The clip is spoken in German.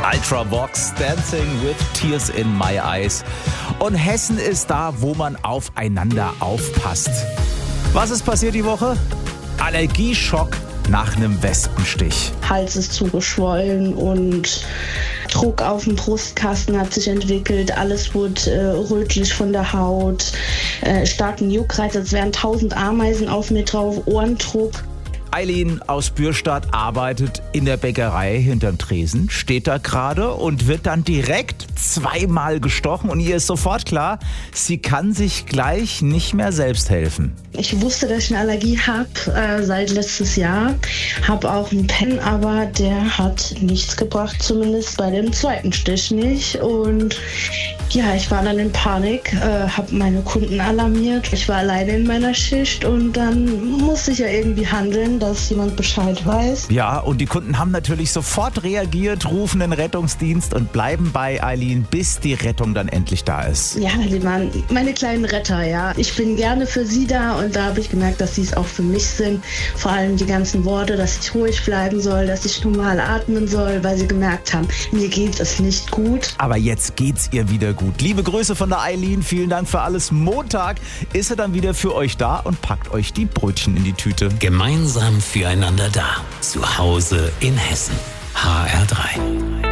Ultravox, Dancing with Tears in My Eyes. Und Hessen ist da, wo man aufeinander aufpasst. Was ist passiert die Woche? Allergieschock nach einem Wespenstich. Hals ist zugeschwollen und Druck auf dem Brustkasten hat sich entwickelt. Alles wurde rötlich von der Haut. Starken Juckreiz, als wären 1000 Ameisen auf mir drauf. Ohrendruck. Eileen aus Bürstadt arbeitet in der Bäckerei hinterm Tresen, steht da gerade und wird dann direkt zweimal gestochen. Und ihr ist sofort klar, sie kann sich gleich nicht mehr selbst helfen. Ich wusste, dass ich eine Allergie habe seit letztes Jahr. Habe auch einen Pen, aber der hat nichts gebracht, zumindest bei dem zweiten Stich nicht. Und ja, ich war dann in Panik, habe meine Kunden alarmiert. Ich war alleine in meiner Schicht und dann musste ich ja irgendwie handeln, dass jemand Bescheid weiß. Ja, und die Kunden haben natürlich sofort reagiert, rufen den Rettungsdienst und bleiben bei Eileen, bis die Rettung dann endlich da ist. Ja, die waren meine kleinen Retter, ja. Ich bin gerne für sie da und da habe ich gemerkt, dass sie es auch für mich sind. Vor allem die ganzen Worte, dass ich ruhig bleiben soll, dass ich normal atmen soll, weil sie gemerkt haben, mir geht es nicht gut. Aber jetzt geht's ihr wieder gut. Liebe Grüße von der Eileen, vielen Dank für alles. Montag ist er dann wieder für euch da und packt euch die Brötchen in die Tüte. Gemeinsam füreinander da. Zu Hause in Hessen. HR3.